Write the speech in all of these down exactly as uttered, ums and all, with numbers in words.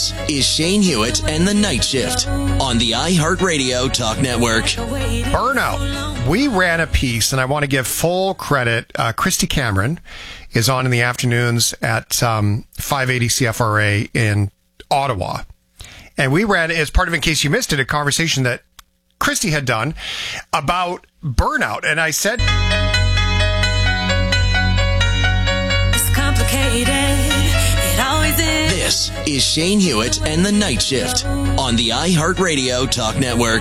This is Shane Hewitt and the Night Shift on the iHeartRadio Talk Network. Burnout. We ran a piece, and I want to give full credit. Uh, Christy Cameron is on in the afternoons at um, five eighty C F R A in Ottawa. And we ran, as part of, in case you missed it, a conversation that Christy had done about burnout. And I said... It's complicated. It always is. This is Shane Hewitt and the Night Shift on the iHeartRadio Talk Network.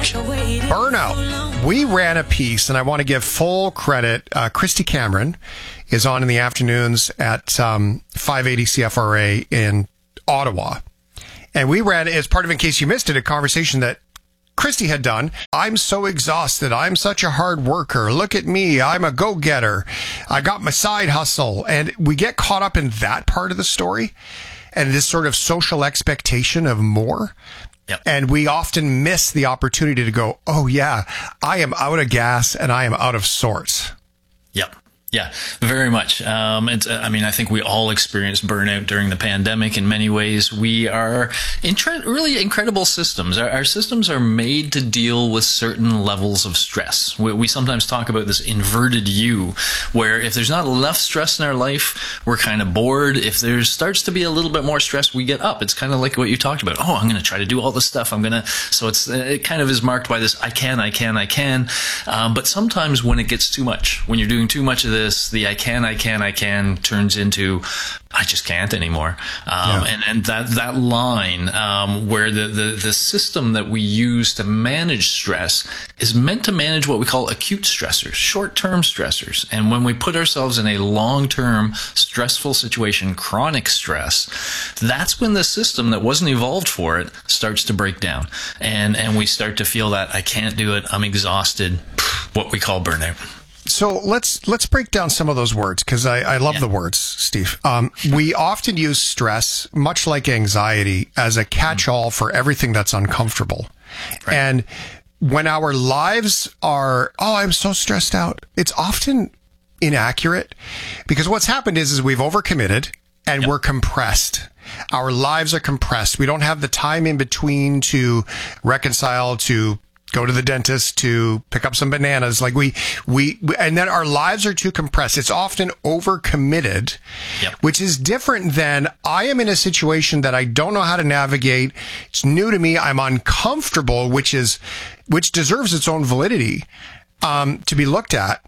Burnout. We ran a piece, and I want to give full credit. Uh, Christy Cameron is on in the afternoons at um, five eighty C F R A in Ottawa. And we ran, as part of, in case you missed it, a conversation that Christy had done. I'm so exhausted. I'm such a hard worker. Look at me. I'm a go-getter. I got my side hustle. And we get caught up in that part of the story and this sort of social expectation of more. Yep. And we often miss the opportunity to go, oh, yeah, I am out of gas and I am out of sorts. Yep. Yeah, very much. Um, it's, I mean, I think we all experienced burnout during the pandemic. In many ways, we are intre- really incredible systems. Our, our systems are made to deal with certain levels of stress. We, we sometimes talk about this inverted U, where if there's not enough stress in our life, we're kind of bored. If there starts to be a little bit more stress, we get up. It's kind of like what you talked about. Oh, I'm going to try to do all this stuff. I'm going to. So it's it kind of is marked by this. I can, I can, I can. Um, but sometimes when it gets too much, when you're doing too much of this. The I can, I can, I can turns into I just can't anymore. Um, yeah. and, and that, that line, um, where the, the, the system that we use to manage stress is meant to manage what we call acute stressors, short-term stressors. And when we put ourselves in a long-term stressful situation, chronic stress, that's when the system that wasn't evolved for it starts to break down. And, and we start to feel that I can't do it. I'm exhausted. What we call burnout. So let's let's break down some of those words, because I, I love yeah. the words, Steve. Um, we often use stress, much like anxiety, as a catch-all for everything that's uncomfortable. Right. And when our lives are, oh, I'm so stressed out, it's often inaccurate, because what's happened is, is we've overcommitted and yep. we're compressed. Our lives are compressed. We don't have the time in between to reconcile, to go to the dentist, to pick up some bananas. Like we, we, and then our lives are too compressed. It's often overcommitted, yep. which is different than I am in a situation that I don't know how to navigate. It's new to me. I'm uncomfortable, which is, which deserves its own validity, um, to be looked at,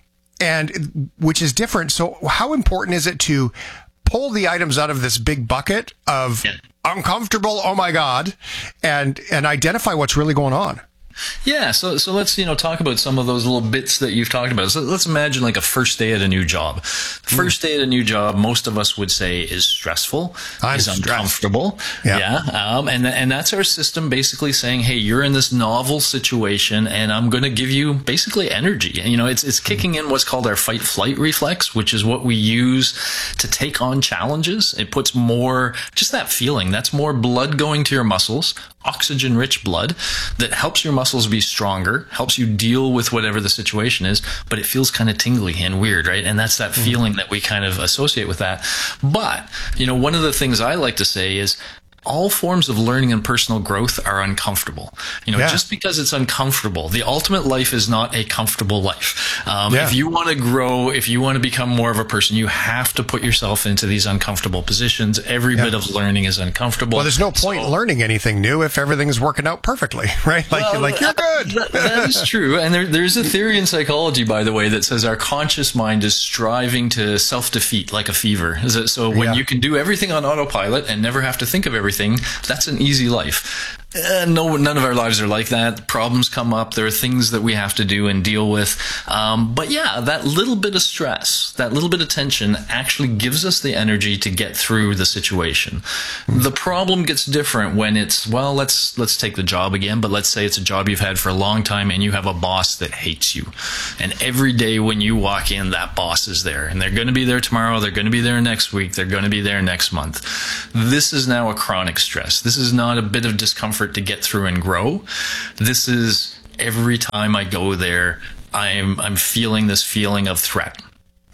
and which is different. So how important is it to pull the items out of this big bucket of yeah. uncomfortable, oh my God, and, and identify what's really going on? Yeah, so so let's, you know, talk about some of those little bits that you've talked about. So let's imagine like a first day at a new job. First day at a new job, most of us would say is stressful, I'm is uncomfortable. Yeah, yeah um, and and that's our system basically saying, hey, you're in this novel situation, and I'm going to give you basically energy. And you know, it's it's kicking in what's called our fight flight reflex, which is what we use to take on challenges. It puts more, just that feeling. That's more blood going to your muscles, oxygen rich blood that helps your muscles be stronger, helps you deal with whatever the situation is, but it feels kind of tingly and weird, right? And that's that mm-hmm. feeling that we kind of associate with that. But, you know, one of the things I like to say is all forms of learning and personal growth are uncomfortable. You know, yeah. just because it's uncomfortable, the ultimate life is not a comfortable life. Um, yeah. If you want to grow, if you want to become more of a person, you have to put yourself into these uncomfortable positions. Every yeah. bit of learning is uncomfortable. Well, there's no point so, learning anything new if everything's working out perfectly, right? Like, well, like you're good. that, that is true. And there, there's a theory in psychology, by the way, that says our conscious mind is striving to self-defeat like a fever. So when yeah. you can do everything on autopilot and never have to think of everything, that's an easy life. Uh, no, none of our lives are like that. Problems come up. There are things that we have to do and deal with. Um, but yeah, that little bit of stress, that little bit of tension actually gives us the energy to get through the situation. The problem gets different when it's, well, let's, let's take the job again, but let's say it's a job you've had for a long time and you have a boss that hates you. And every day when you walk in, that boss is there, and they're going to be there tomorrow. They're going to be there next week. They're going to be there next month. This is now a chronic stress. This is not a bit of discomfort to get through and grow. This is every time I go there, I'm I'm feeling this feeling of threat.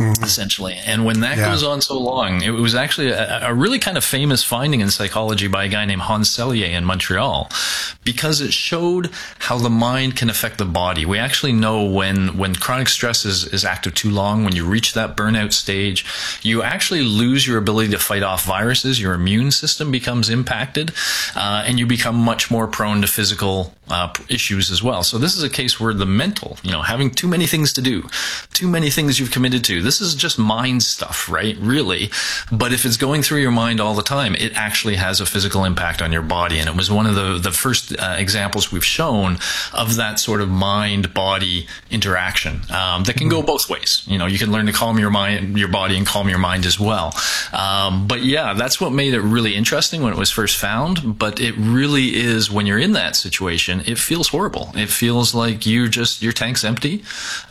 Mm-hmm. Essentially. And when that Yeah. goes on so long, it was actually a, a really kind of famous finding in psychology by a guy named Hans Selye in Montreal, because it showed how the mind can affect the body. We actually know when, when chronic stress is, is active too long, when you reach that burnout stage, you actually lose your ability to fight off viruses. Your immune system becomes impacted, uh, and you become much more prone to physical uh, issues as well. So this is a case where the mental, you know, having too many things to do, too many things you've committed to, this is just mind stuff, right? Really. But if it's going through your mind all the time, it actually has a physical impact on your body. And it was one of the, the first uh, examples we've shown of that sort of mind-body interaction um, that can go both ways. You know, you can learn to calm your mind, your body, and calm your mind as well. Um, but yeah, that's what made it really interesting when it was first found. But it really is, when you're in that situation, it feels horrible. It feels like you just, your tank's empty.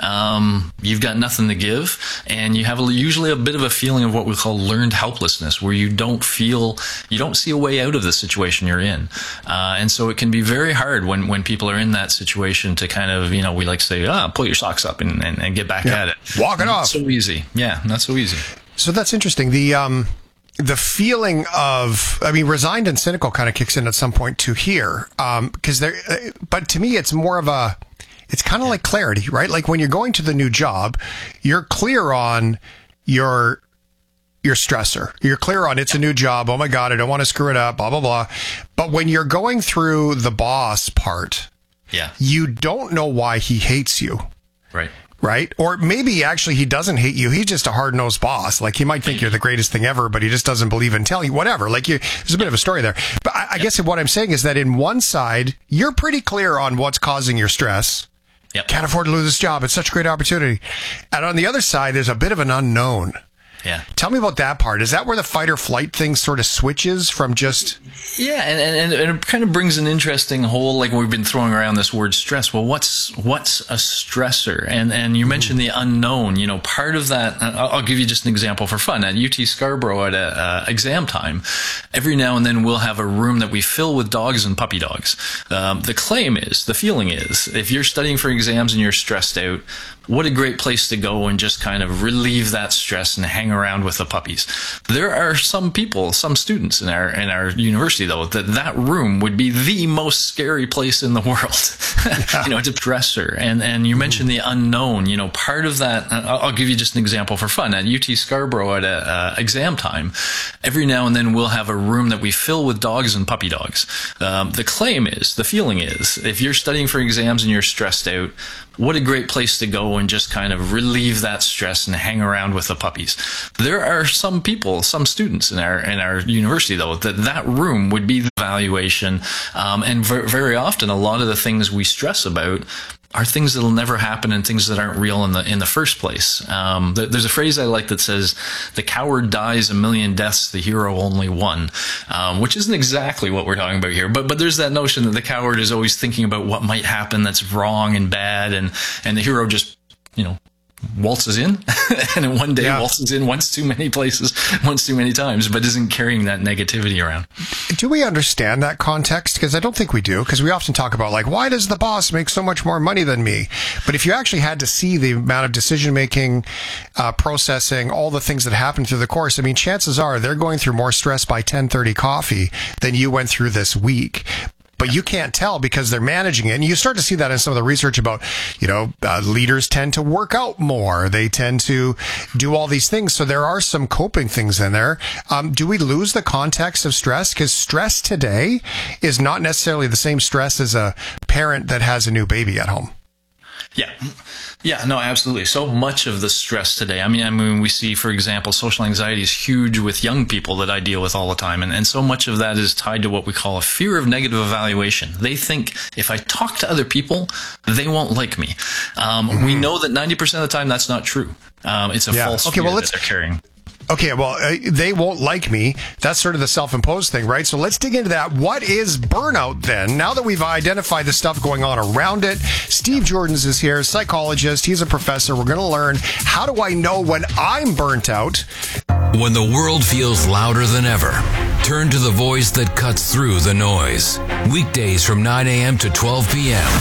Um, you've got nothing to give. And you have a, usually a bit of a feeling of what we call learned helplessness, where you don't feel, you don't see a way out of the situation you're in. Uh, and so it can be very hard when, when people are in that situation to kind of, you know, we like to say, ah, pull your socks up and, and, and get back Yeah. at it. Walk it Not off. so easy. Yeah, not so easy. So that's interesting. The um, the feeling of, I mean, resigned and cynical kind of kicks in at some point too here, um, because there. Uh, but to me, it's more of a, it's kind of like clarity, right? Like when you're going to the new job, you're clear on your your stressor. You're clear on it's a new job. Oh my God, I don't want to screw it up. Blah blah blah. But when you're going through the boss part, Yeah. you don't know why he hates you. Right. Right? Or maybe actually he doesn't hate you. He's just a hard-nosed boss. Like he might think you're the greatest thing ever, but he just doesn't believe in telling you, whatever. Like you, there's a bit of a story there. But I, I guess what I'm saying is that in one side, you're pretty clear on what's causing your stress. Yep. Can't afford to lose this job. It's such a great opportunity. And on the other side, there's a bit of an unknown. Yeah. Tell me about that part. Is that where the fight or flight thing sort of switches from just... Yeah, and, and, and it kind of brings an interesting whole, like we've been throwing around this word stress. Well, what's what's a stressor? And and you mentioned the unknown. You know, part of that, I'll, I'll give you just an example for fun. At U T Scarborough at a, uh, exam time, every now and then we'll have a room that we fill with dogs and puppy dogs. Um, the claim is, the feeling is, if you're studying for exams and you're stressed out, what a great place to go and just kind of relieve that stress and hang around with the puppies. There are some people, some students in our in our university, though, that that room would be the most scary place in the world. You know, it's a stressor. And and you mentioned the unknown. You know, part of that, I'll, I'll give you just an example for fun. At U T Scarborough at a, uh, exam time, every now and then we'll have a room that we fill with dogs and puppy dogs. Um, the claim is, the feeling is, if you're studying for exams and you're stressed out, what a great place to go and just kind of relieve that stress and hang around with the puppies. There are some people, some students in our in our university, though, that that room would be the evaluation. Um, and ver- very often, a lot of the things we stress about are things that'll never happen and things that aren't real in the in the first place. Um, th- there's a phrase I like that says, "The coward dies a million deaths, the hero only one," um, which isn't exactly what we're talking about here. But but there's that notion that the coward is always thinking about what might happen that's wrong and bad, and and the hero just, you know, waltzes in and in one day Yeah. waltzes in once too many places, once too many times, but isn't carrying that negativity around. Do we understand that context? Because I don't think we do, because we often talk about, like, why does the boss make so much more money than me? But if you actually had to see the amount of decision-making, uh, processing, all the things that happen through the course, I mean, chances are they're going through more stress by ten thirty coffee than you went through this week. But you can't tell because they're managing it. And you start to see that in some of the research about, you know, uh, leaders tend to work out more. They tend to do all these things. So there are some coping things in there. Um, do we lose the context of stress? Because stress today is not necessarily the same stress as a parent that has a new baby at home. Yeah. Yeah, no, absolutely. So much of the stress today. I mean, I mean, we see, for example, social anxiety is huge with young people that I deal with all the time. And, and so much of that is tied to what we call a fear of negative evaluation. They think if I talk to other people, they won't like me. Um, mm-hmm. We know that ninety percent of the time that's not true. Um, it's a yeah. false okay, fear well, let's, that they're carrying. Okay, well, uh, they won't like me. That's sort of the self-imposed thing, right? So let's dig into that. What is burnout then? Now that we've identified the stuff going on around it, Steve Jordans is here, psychologist. He's a professor. We're going to learn, how do I know when I'm burnt out? When the world feels louder than ever, turn to the voice that cuts through the noise. Weekdays from nine a.m. to twelve p.m.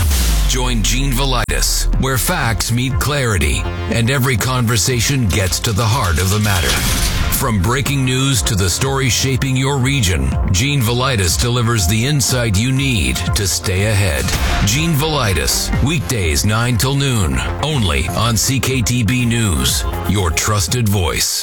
Join Gene Velitis, where facts meet clarity and every conversation gets to the heart of the matter. From breaking news to the stories shaping your region, Gene Velitis delivers the insight you need to stay ahead. Gene Velitis, weekdays nine till noon, only on C K T B News, your trusted voice.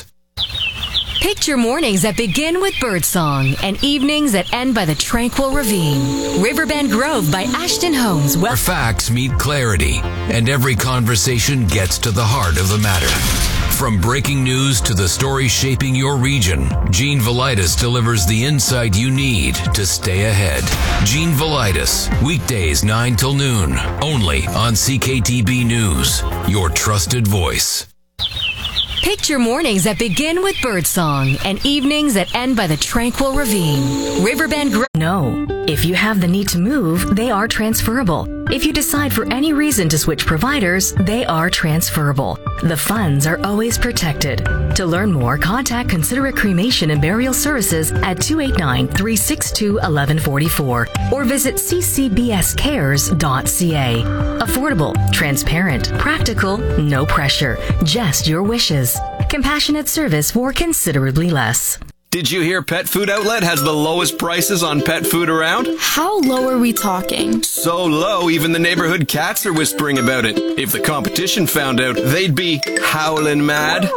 Picture mornings that begin with birdsong and evenings that end by the tranquil ravine. Riverbend Grove by Ashton Homes. Where facts meet clarity and every conversation gets to the heart of the matter. From breaking news to the stories shaping your region, Gene Velitis delivers the insight you need to stay ahead. Gene Velitis, weekdays nine till noon, only on C K T B News, your trusted voice. Picture mornings that begin with birdsong and evenings that end by the tranquil ravine. Riverbend Grove. No. If you have the need to move, they are transferable. If you decide for any reason to switch providers, they are transferable. The funds are always protected. To learn more, contact Considerate Cremation and Burial Services at two eight nine, three six two, one one four four or visit c c b s cares dot c a. Affordable, transparent, practical, no pressure, just your wishes. Compassionate service for considerably less. Did you hear Pet Food Outlet has the lowest prices on pet food around? How low are we talking? So low, even the neighborhood cats are whispering about it. If the competition found out, they'd be howling mad.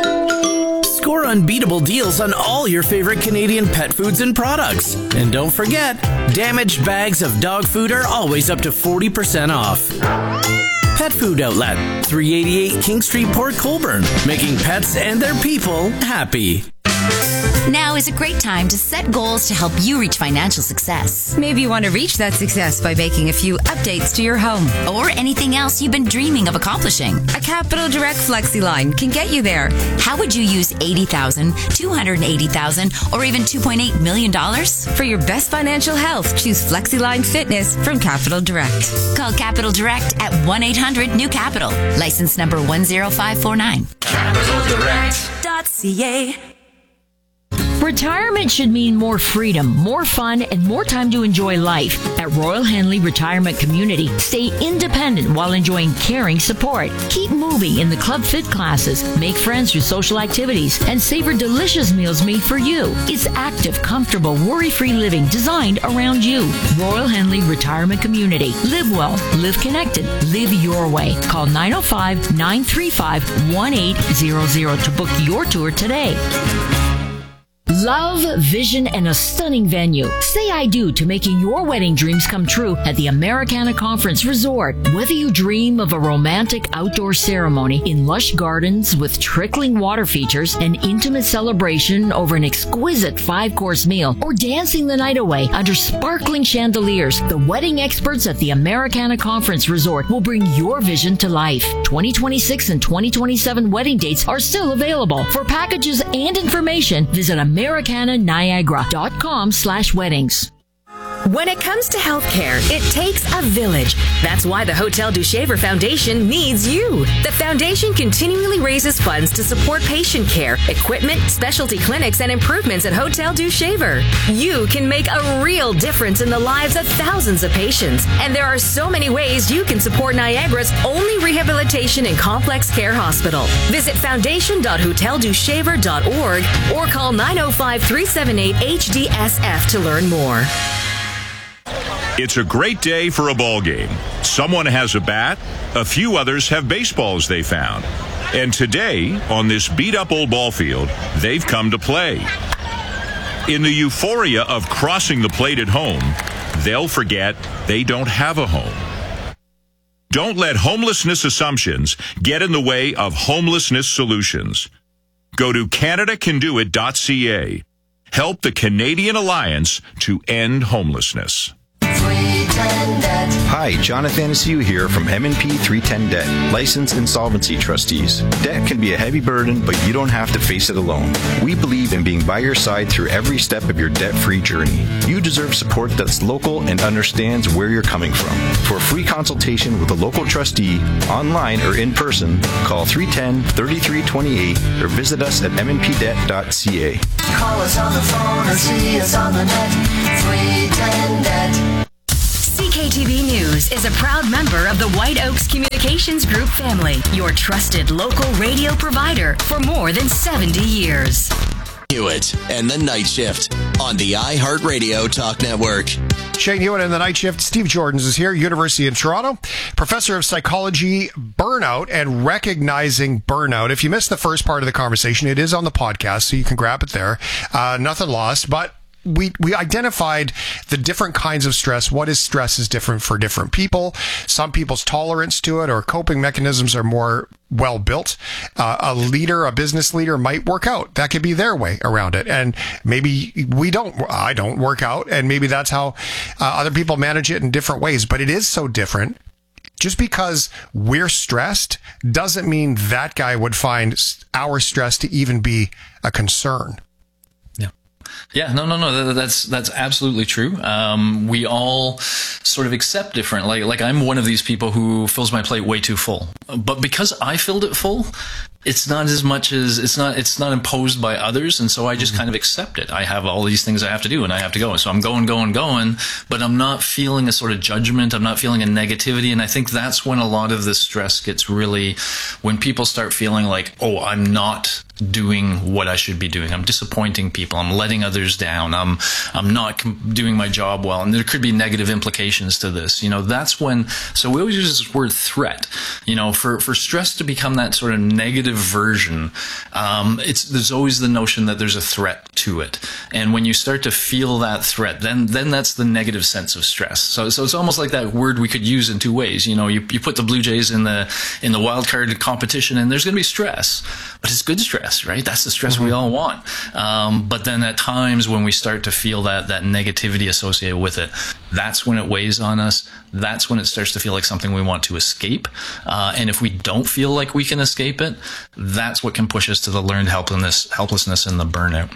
Score unbeatable deals on all your favorite Canadian pet foods and products. And don't forget, damaged bags of dog food are always up to forty percent off. Pet Food Outlet, three eighty-eight King Street, Port Colborne, making pets and their people happy. Now is a great time to set goals to help you reach financial success. Maybe you want to reach that success by making a few updates to your home. Or anything else you've been dreaming of accomplishing. A Capital Direct FlexiLine can get you there. How would you use eighty thousand dollars, two hundred eighty thousand dollars, or even two point eight million dollars? For your best financial health, choose FlexiLine Fitness from Capital Direct. Call Capital Direct at one eight hundred new capital. License number one zero five four nine. capital direct dot c a. Retirement should mean more freedom, more fun, and more time to enjoy life. At Royal Henley Retirement Community, stay independent while enjoying caring support. Keep moving in the Club Fit classes, make friends through social activities, and savor delicious meals made for you. It's active, comfortable, worry-free living designed around you. Royal Henley Retirement Community. Live well, live connected, live your way. Call nine oh five, nine three five, one eight zero zero to book your tour today. Love, vision, and a stunning venue. Say I do to making your wedding dreams come true at the Americana Conference Resort. Whether you dream of a romantic outdoor ceremony in lush gardens with trickling water features, an intimate celebration over an exquisite five-course meal, or dancing the night away under sparkling chandeliers, the wedding experts at the Americana Conference Resort will bring your vision to life. twenty twenty-six and twenty twenty-seven wedding dates are still available. For packages and information, visit Americana Niagara dot com slash weddings. When it comes to healthcare, it takes a village. That's why the Hotel du Shaver Foundation needs you. The foundation continually raises funds to support patient care, equipment, specialty clinics, and improvements at Hotel du Shaver. You can make a real difference in the lives of thousands of patients. And there are so many ways you can support Niagara's only rehabilitation and complex care hospital. Visit foundation dot hotel du shaver dot org or call nine oh five, three seven eight, H D S F to learn more. It's a great day for a ball game. Someone has a bat, a few others have baseballs they found. And today, on this beat-up old ball field, they've come to play. In the euphoria of crossing the plate at home, they'll forget they don't have a home. Don't let homelessness assumptions get in the way of homelessness solutions. Go to canada can do it dot c a. Help the Canadian Alliance to end homelessness. Hi, Jonathan Anastasia here from M and P three ten Debt, licensed insolvency trustees. Debt can be a heavy burden, but you don't have to face it alone. We believe in being by your side through every step of your debt-free journey. You deserve support that's local and understands where you're coming from. For a free consultation with a local trustee, online or in person, call three one zero, three three two eight or visit us at m n p debt dot c a. Call us on the phone or see us on the net. three ten debt. C K T B News is is a proud member of the White Oaks Communications Group family, your trusted local radio provider for more than seventy years. Hewitt and the Night Shift on the iHeartRadio Talk Network. Shane Hewitt and the Night Shift. Steve Jordans is here, University of Toronto, professor of psychology, burnout, and recognizing burnout. If you missed the first part of the conversation, it is on the podcast, so you can grab it there. Uh, nothing lost, but we we identified the different kinds of stress. What is stress is different for different people. Some people's tolerance to it or coping mechanisms are more well built. Uh, a leader, a business leader might work out. That could be their way around it. And maybe we don't, I don't work out. And maybe that's how uh, other people manage it in different ways. But it is so different. Just because we're stressed doesn't mean that guy would find our stress to even be a concern. Yeah, no, no, no. That's that's absolutely true. Um, we all sort of accept different. Like, like I'm one of these people who fills my plate way too full. But because I filled it full, it's not as much as it's not it's not imposed by others, and so I just mm-hmm. kind of accept it. I have all these things I have to do, and I have to go. So I'm going, going, going, but I'm not feeling a sort of judgment. I'm not feeling a negativity, and I think that's when a lot of this stress gets really, when people start feeling like, oh, I'm not doing what I should be doing. I'm disappointing people. I'm letting others down. I'm I'm not com- doing my job well, and there could be negative implications to this. You know, that's when. So we always use this word threat. You know, for for stress to become that sort of negative version, um, it's there's always the notion that there's a threat to it, and when you start to feel that threat, then then that's the negative sense of stress. So so it's almost like that word we could use in two ways. You know, you you put the Blue Jays in the in the wild card competition, and there's going to be stress, but it's good stress, right? That's the stress mm-hmm. we all want. Um, but then at times when we start to feel that that negativity associated with it, that's when it weighs on us. That's when it starts to feel like something we want to escape. Uh, and if we don't feel like we can escape it, that's what can push us to the learned helplessness, helplessness and the burnout.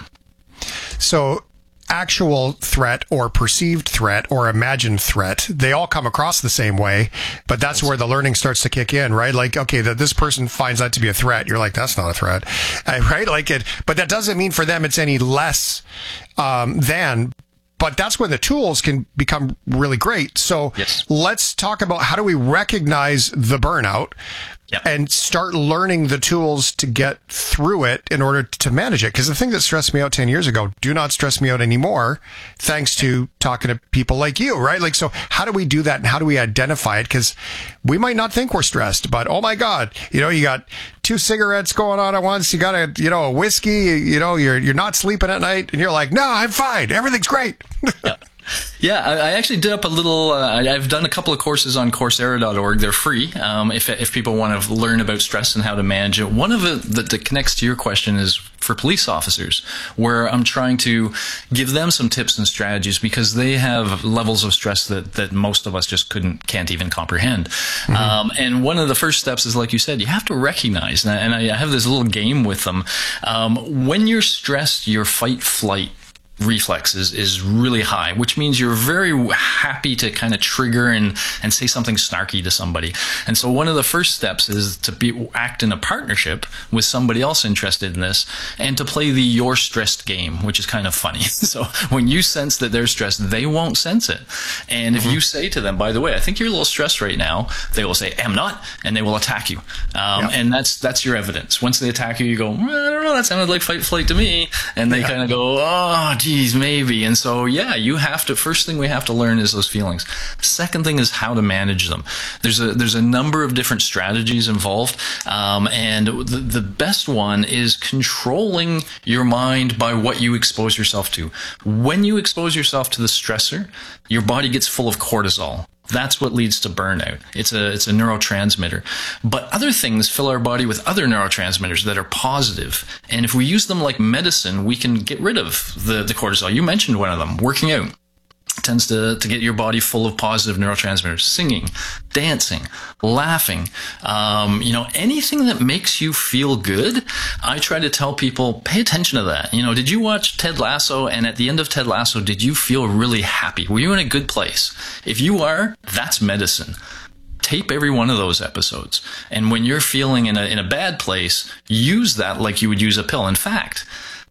So actual threat or perceived threat or imagined threat, they all come across the same way, but that's where the learning starts to kick in, right? Like, okay, that this person finds that to be a threat. You're like, that's not a threat, right? Like it, but that doesn't mean for them it's any less um, than. But that's when the tools can become really great. So yes. Let's talk about how do we recognize the burnout yep. and start learning the tools to get through it in order to manage it. Because the thing that stressed me out ten years ago, do not stress me out anymore, thanks to talking to people like you, right? Like, so how do we do that and how do we identify it? Because we might not think we're stressed, but oh my God, you know, you got two cigarettes going on at once. You got a, you know, a whiskey, you know, you're, you're not sleeping at night and you're like, no, I'm fine. Everything's great. Yeah. Yeah, I, I actually did up a little, uh, I've done a couple of courses on Coursera dot org. They're free um, if if people want to learn about stress and how to manage it. One of it that, that connects to your question is for police officers, where I'm trying to give them some tips and strategies because they have levels of stress that, that most of us just couldn't, can't even comprehend. Mm-hmm. Um, and one of the first steps is, like you said, you have to recognize, and I, and I have this little game with them. Um, when you're stressed, your fight flight reflex is, is really high, which means you're very happy to kind of trigger and, and say something snarky to somebody. And so one of the first steps is to be act in a partnership with somebody else interested in this and to play the you're stressed game, which is kind of funny. So when you sense that they're stressed, they won't sense it. And if mm-hmm. you say to them, by the way, I think you're a little stressed right now, they will say, I'm not, and they will attack you. Um, yeah. And that's that's your evidence. Once they attack you, you go, well, I don't know, that sounded like fight flight to me. And they yeah. kind of go, oh, geez, maybe. And so, yeah, you have to, first thing we have to learn is those feelings. Second thing is how to manage them. There's a, there's a number of different strategies involved. Um, and the, the best one is controlling your mind by what you expose yourself to. When you expose yourself to the stressor, your body gets full of cortisol. That's what leads to burnout. It's a it's a neurotransmitter. But other things fill our body with other neurotransmitters that are positive. And if we use them like medicine, we can get rid of the, the cortisol. You mentioned one of them, working out. Tends to, to get your body full of positive neurotransmitters. Singing, dancing, laughing, um, you know, anything that makes you feel good. I try to tell people, pay attention to that. You know, did you watch Ted Lasso? And at the end of Ted Lasso, did you feel really happy? Were you in a good place? If you are, that's medicine. Tape every one of those episodes. And when you're feeling in a, in a bad place, use that like you would use a pill. In fact,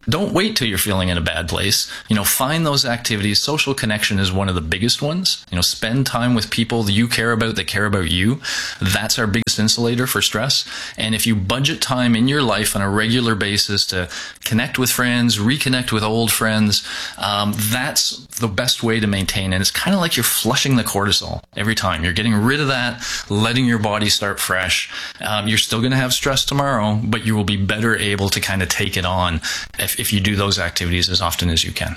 don't wait till you're feeling in a bad place. You know, find those activities. Social connection is one of the biggest ones. You know, spend time with people that you care about, that care about you. That's our biggest insulator for stress. And if you budget time in your life on a regular basis to connect with friends, reconnect with old friends, um, that's the best way to maintain. And it's kind of like you're flushing the cortisol every time. You're getting rid of that, letting your body start fresh. Um, you're still going to have stress tomorrow, but you will be better able to kind of take it on if, if you do those activities as often as you can.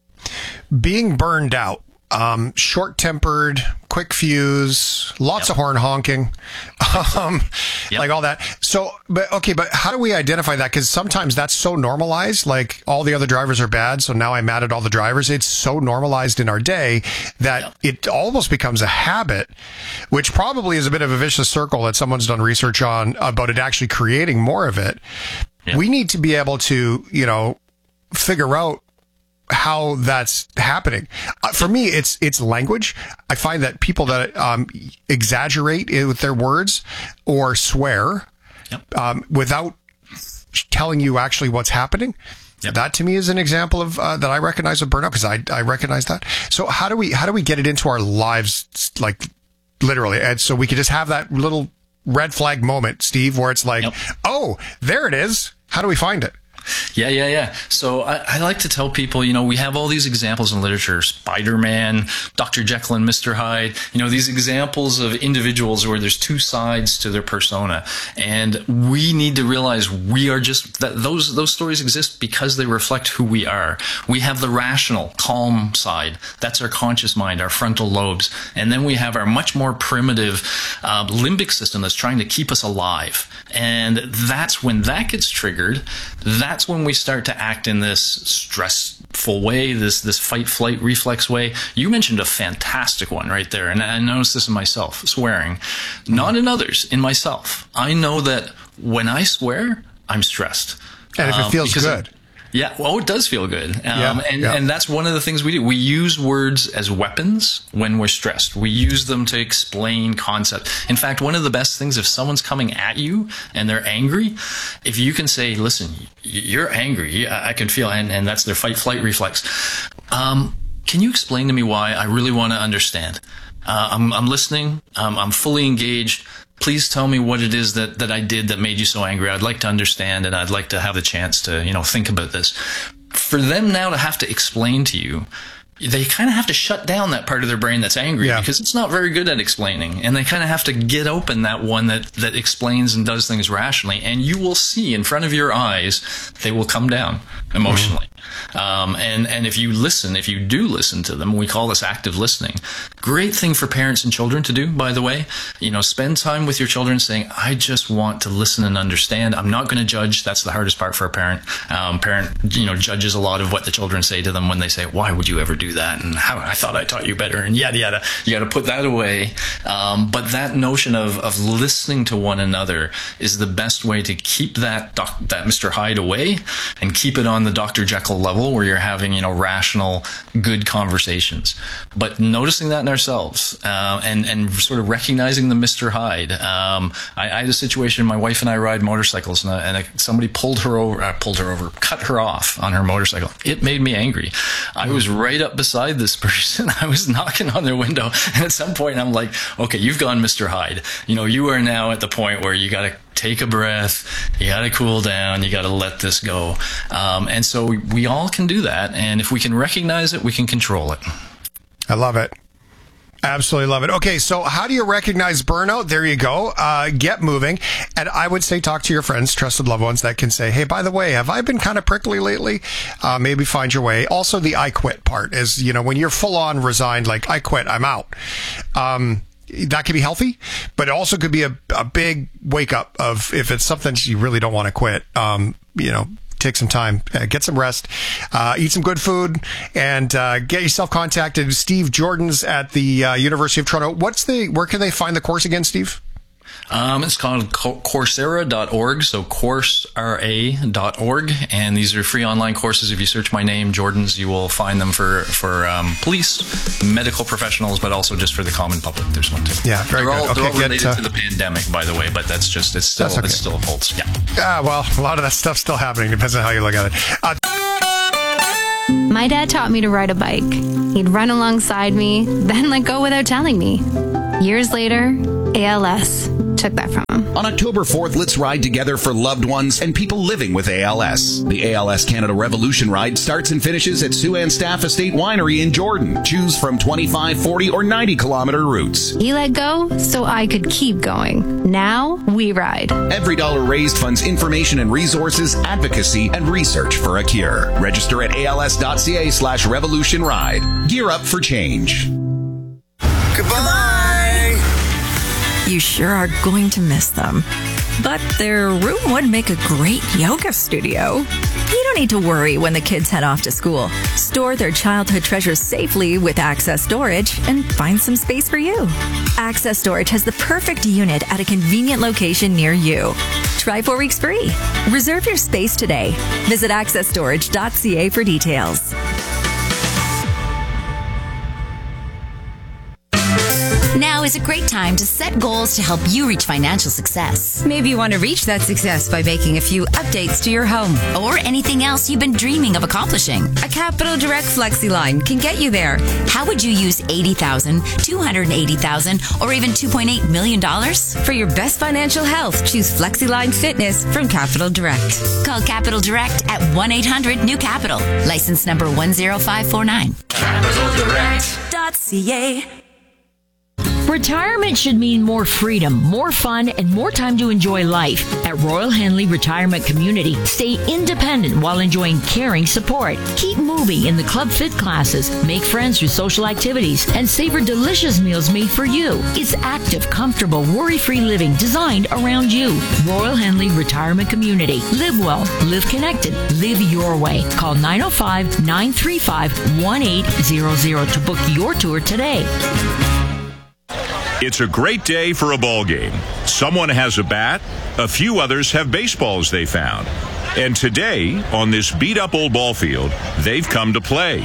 Being burned out, um, short-tempered, quick fuse, lots yep. of horn honking, um, yep. like all that. So, but okay, but how do we identify that? Because sometimes that's so normalized, like all the other drivers are bad, so now I'm mad at all the drivers. It's so normalized in our day that yep. it almost becomes a habit, which probably is a bit of a vicious circle that someone's done research on about it actually creating more of it. Yep. We need to be able to, you know, figure out how that's happening. Uh, for me, it's it's language. I find that people that um, exaggerate with their words or swear yep. um, without telling you actually what's happening, yep. that to me is an example of uh, that I recognize with burnout, because I I recognize that. So how do we how do we get it into our lives, like literally, and so we could just have that little red flag moment, Steve, where it's like, yep. oh, there it is. How do we find it? Yeah, yeah, yeah. So I, I like to tell people, you know, we have all these examples in literature, Spider-Man, Doctor Jekyll and Mister Hyde, you know, these examples of individuals where there's two sides to their persona. And we need to realize we are just, that those, those stories exist because they reflect who we are. We have the rational, calm side. That's our conscious mind, our frontal lobes. And then we have our much more primitive uh, limbic system that's trying to keep us alive. And that's when that gets triggered. That's when we start to act in this stressful way, this this fight-flight reflex way. You mentioned a fantastic one right there, and I noticed this in myself, swearing. Not in others, in myself. I know that when I swear, I'm stressed. And if it feels um, good. It, yeah, well, it does feel good. Um, yeah, and, yeah. and that's one of the things we do. We use words as weapons when we're stressed. We use them to explain concept. In fact, one of the best things, if someone's coming at you and they're angry, if you can say, listen, you're angry, I can feel, and, and that's their fight-flight reflex. Um, can you explain to me why? I really want to understand. Uh, I'm, I'm listening. Um, I'm fully engaged. Please tell me what it is that, that I did that made you so angry. I'd like to understand, and I'd like to have the chance to, you know, think about this. For them now to have to explain to you, they kind of have to shut down that part of their brain that's angry yeah. because it's not very good at explaining. And they kind of have to get open that one that, that explains and does things rationally. And you will see in front of your eyes, they will come down emotionally. Mm-hmm. Um, and, and if you listen, if you do listen to them, we call this active listening. Great thing for parents and children to do, by the way. You know, spend time with your children saying, I just want to listen and understand. I'm not going to judge. That's the hardest part for a parent. Um, parent, you know, judges a lot of what the children say to them when they say, why would you ever do that? And how I thought I taught you better, and yada, yada. You got to put that away. Um, but that notion of, of listening to one another is the best way to keep that, doc, that Mister Hyde away and keep it on the Doctor Jekyll level where you're having, you know, rational, good conversations. But noticing that in ourselves, uh, and, and sort of recognizing the Mister Hyde. Um, I, I had a situation, my wife and I ride motorcycles, and, I, and I, somebody pulled her over, uh, pulled her over, cut her off on her motorcycle. It made me angry. I was right up beside this person. I was knocking on their window, and at some point I'm like, okay, you've gone Mister Hyde. You know, you are now at the point where you got to take a breath, you got to cool down, you got to let this go. Um, and so we, we all can do that. And if we can recognize it, we can control it. I love it. Absolutely love it. Okay, so how do you recognize burnout? There you go. Uh, get moving. And I would say talk to your friends, trusted loved ones that can say, hey, by the way, have I been kind of prickly lately? Uh, maybe find your way. Also, the I quit part is, you know, when you're full on resigned, like I quit, I'm out. Um, that could be healthy, but it also could be a, a big wake up of if it's something you really don't want to quit, um, you know, take some time, uh, get some rest, uh, eat some good food, and uh, get yourself contacted. Steve Jordan's at the uh, University of Toronto. What's the, where can they find the course again, Steve? Um, it's called Coursera dot org, so Coursera dot org, and these are free online courses. If you search my name, Jordan's, you will find them for for um, police, medical professionals, but also just for the common public. There's one too. Yeah, very they're good. All, okay, they're all related get, uh, to the pandemic, by the way, but that's just it's still okay. It still holds. Yeah. Ah, well, a lot of that stuff's still happening. Depends on how you look at it. Uh, My dad taught me to ride a bike. He'd run alongside me, then let go without telling me. Years later, A L S took that from him. On October fourth, let's ride together for loved ones and people living with A L S. The A L S Canada Revolution Ride starts and finishes at Siouxan Staff Estate Winery in Jordan. Choose from twenty-five, forty, or ninety kilometer routes. He let go so I could keep going. Now we ride. Every dollar raised funds information and resources, advocacy, and research for a cure. Register at als.ca slash revolution ride. Gear up for change. Goodbye! You sure are going to miss them. But their room would make a great yoga studio. You don't need to worry when the kids head off to school. Store their childhood treasures safely with Access Storage and find some space for you. Access Storage has the perfect unit at a convenient location near you. Try four weeks free. Reserve your space today. Visit access storage dot c a for details. Now is a great time to set goals to help you reach financial success. Maybe you want to reach that success by making a few updates to your home. Or anything else you've been dreaming of accomplishing. A Capital Direct Flexi line can get you there. How would you use eighty thousand dollars, two hundred eighty thousand dollars, or even two point eight million dollars? For your best financial health, choose FlexiLine Fitness from Capital Direct. Call Capital Direct at one eight hundred new capital. License number one zero five four nine. capital direct dot c a. Retirement should mean more freedom, more fun, and more time to enjoy life. At Royal Henley Retirement Community, stay independent while enjoying caring support. Keep moving in the Club Fit classes, make friends through social activities, and savor delicious meals made for you. It's active, comfortable, worry-free living designed around you. Royal Henley Retirement Community. Live well, live connected, live your way. Call nine oh five, nine three five, one eight zero zero to book your tour today. It's a great day for a ball game. Someone has a bat, a few others have baseballs they found. And today, on this beat-up old ball field, they've come to play.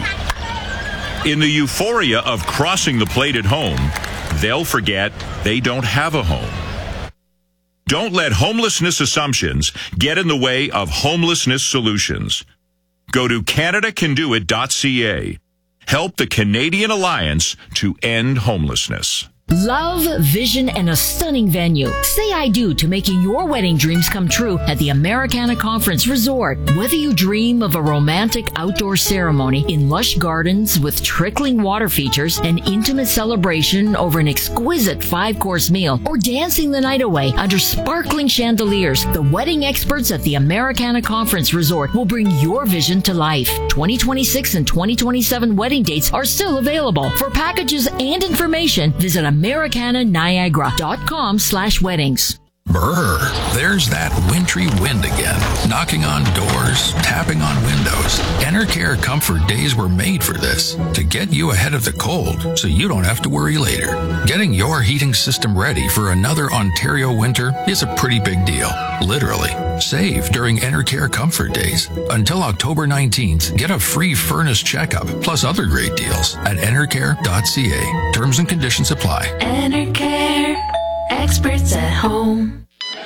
In the euphoria of crossing the plate at home, they'll forget they don't have a home. Don't let homelessness assumptions get in the way of homelessness solutions. Go to canada can do it dot c a. Help the Canadian Alliance to end homelessness. Love, vision, and a stunning venue. Say I do to making your wedding dreams come true at the Americana Conference Resort. Whether you dream of a romantic outdoor ceremony in lush gardens with trickling water features, an intimate celebration over an exquisite five-course meal, or dancing the night away under sparkling chandeliers, the wedding experts at the Americana Conference Resort will bring your vision to life. twenty twenty-six and twenty twenty-seven wedding dates are still available. For packages and information, visit americana niagara dot com slash weddings. Brr, there's that wintry wind again, knocking on doors, tapping on windows. Enercare Comfort Days were made for this, to get you ahead of the cold so you don't have to worry later. Getting your heating system ready for another Ontario winter is a pretty big deal, literally. Save during Enercare Comfort Days. Until October nineteenth, get a free furnace checkup, plus other great deals at enercare dot c a. Terms and conditions apply. Enercare, experts at home.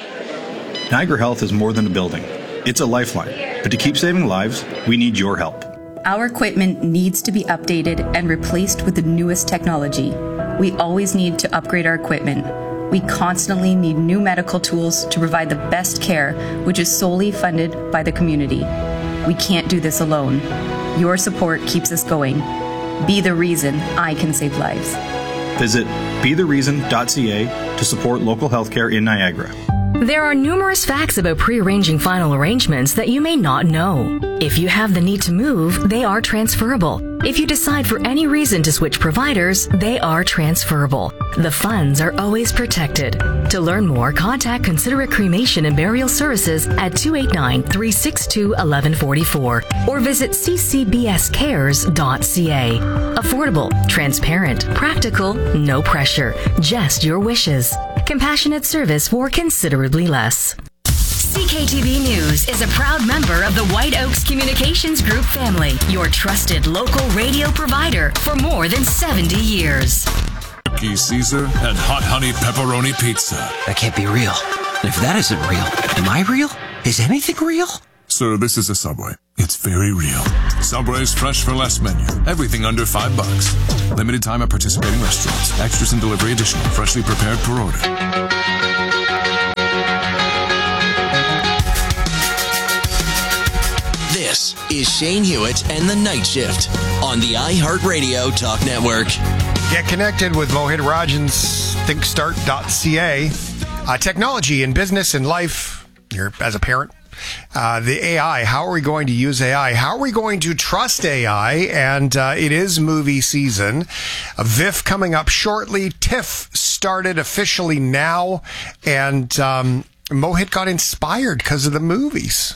Niagara Health is more than a building. It's a lifeline. But to keep saving lives, we need your help. Our equipment needs to be updated and replaced with the newest technology. We always need to upgrade our equipment. We constantly need new medical tools to provide the best care, which is solely funded by the community. We can't do this alone. Your support keeps us going. Be the reason I can save lives. Visit be the reason dot c a to support local healthcare in Niagara. There are numerous facts about pre-arranging final arrangements that you may not know. If you have the need to move, they are transferable. If you decide for any reason to switch providers, they are transferable. The funds are always protected. To learn more, contact Considerate Cremation and Burial Services at two eight nine, three six two, one one four four or visit c c b s cares dot c a. Affordable, transparent, practical, no pressure, just your wishes. Compassionate service for considerably less. C K T V News is a proud member of the White Oaks Communications Group family, your trusted local radio provider for more than seventy years. Turkey Caesar and hot honey pepperoni pizza. That can't be real. And if that isn't real, am I real? Is anything real? Sir, this is a Subway. It's very real. Subway's fresh for less menu. Everything under five bucks. Limited time at participating restaurants. Extras and delivery additional. Freshly prepared per order. This is Shane Hewitt and the Night Shift on the iHeartRadio Talk Network. Get connected with Mohit Rajan's think start dot c a. Uh, technology in business and life, you're, as a parent. Uh, the A I, how are we going to use A I? How are we going to trust A I? And uh, it is movie season. A V I F coming up shortly. TIFF started officially now. And um, Mohit got inspired because of the movies.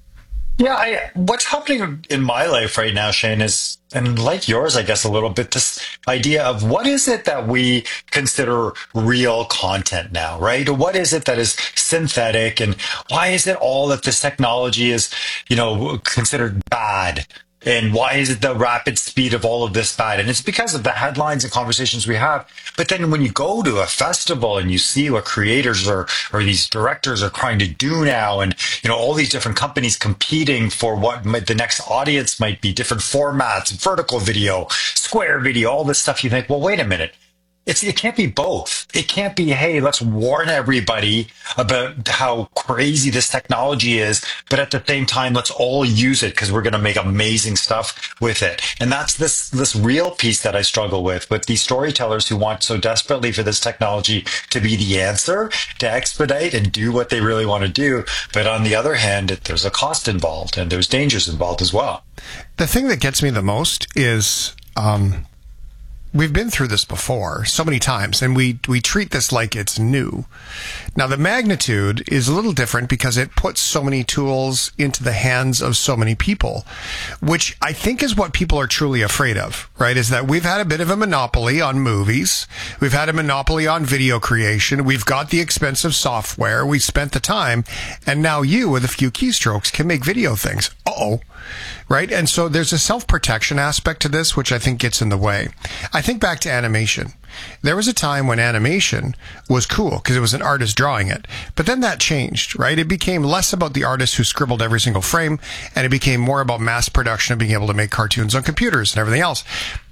Yeah, I, what's happening in my life right now, Shane, is, and like yours, I guess, a little bit, this idea of what is it that we consider real content now, right? What is it that is synthetic, and why is it all that this technology is, you know, considered bad? And why is it the rapid speed of all of this bad? And it's because of the headlines and conversations we have. But then when you go to a festival and you see what creators are, or these directors are trying to do now, and, you know, all these different companies competing for what might, the next audience might be, different formats, vertical video, square video, all this stuff, you think, well, wait a minute. It's, it can't be both. It can't be, hey, let's warn everybody about how crazy this technology is, but at the same time, let's all use it because we're going to make amazing stuff with it. And that's this this real piece that I struggle with, with these storytellers who want so desperately for this technology to be the answer, to expedite and do what they really want to do. But on the other hand, it, there's a cost involved and there's dangers involved as well. The thing that gets me the most is... Um We've been through this before so many times, and we, we treat this like it's new. Now, the magnitude is a little different because it puts so many tools into the hands of so many people, which I think is what people are truly afraid of, right? Is that we've had a bit of a monopoly on movies. We've had a monopoly on video creation. We've got the expensive software. We spent the time, and now you, with a few keystrokes, can make video things. Uh-oh. Right? And so there's a self-protection aspect to this, which I think gets in the way. I think back to animation. There was a time when animation was cool because it was an artist drawing it. But then that changed, right? It became less about the artist who scribbled every single frame, and it became more about mass production and being able to make cartoons on computers and everything else.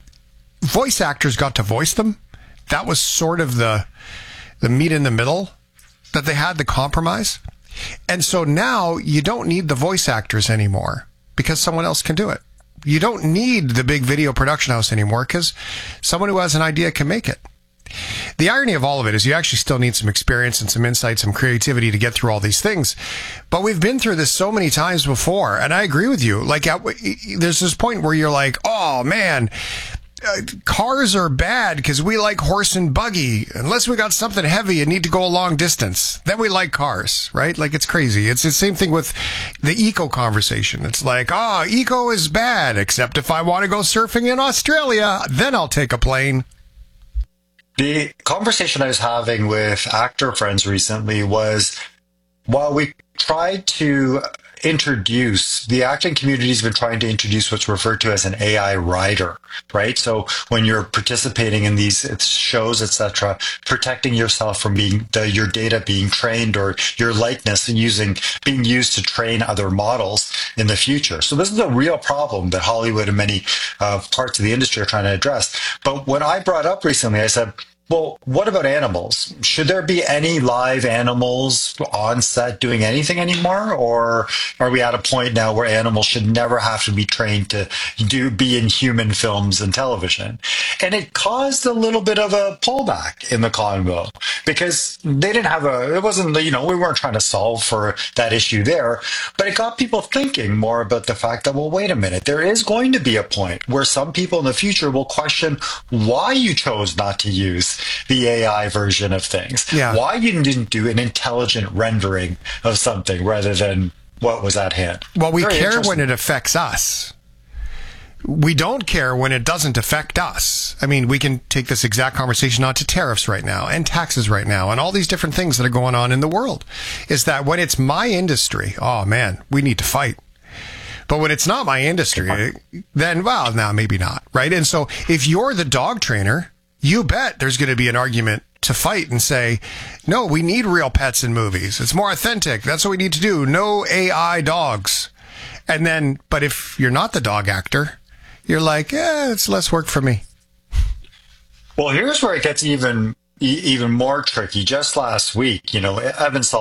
Voice actors got to voice them. That was sort of the, the meat in the middle that they had, the compromise. And so now you don't need the voice actors anymore, because someone else can do it. You don't need the big video production house anymore because someone who has an idea can make it. The irony of all of it is you actually still need some experience and some insight, some creativity to get through all these things. But we've been through this so many times before, and I agree with you. Like, there's this point where you're like, oh, man, Uh, cars are bad because we like horse and buggy. Unless we got something heavy and need to go a long distance, then we like cars, right? Like, it's crazy. It's the same thing with the eco conversation. It's like, oh, eco is bad, except if I want to go surfing in Australia, then I'll take a plane. The conversation I was having with actor friends recently was, while we tried to introduce, the acting community has been trying to introduce what's referred to as an A I rider, right? So when you're participating in these shows, et cetera, protecting yourself from being the, your data being trained, or your likeness and using being used to train other models in the future. So this is a real problem that Hollywood and many uh, parts of the industry are trying to address. But when I brought up recently, I said, well, what about animals? Should there be any live animals on set doing anything anymore? Or are we at a point now where animals should never have to be trained to do be in human films and television? And it caused a little bit of a pullback in the convo because they didn't have a, it wasn't, you know, we weren't trying to solve for that issue there, but it got people thinking more about the fact that, well, wait a minute, there is going to be a point where some people in the future will question why you chose not to use the A I version of things. Yeah. Why you didn't do an intelligent rendering of something rather than what was at hand. Well, we Very care when it affects us. We don't care when it doesn't affect us. I mean, we can take this exact conversation on to tariffs right now and taxes right now and all these different things that are going on in the world. Is that when it's my industry, oh man, we need to fight. But when it's not my industry, then, well, no, maybe not, right? And so if you're the dog trainer, you bet there's going to be an argument to fight and say, no, we need real pets in movies. It's more authentic. That's what we need to do. No A I dogs. And then, but if you're not the dog actor, you're like, yeah, it's less work for me. Well, here's where it gets even even more tricky. Just last week, you know, Evan